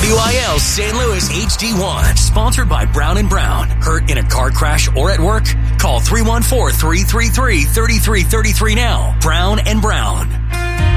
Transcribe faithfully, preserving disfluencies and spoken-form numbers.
W I L Saint Louis H D one, sponsored by Brown and Brown. Hurt in a car crash or at work? Call three one four, three three three, three three three three now. Brown and Brown.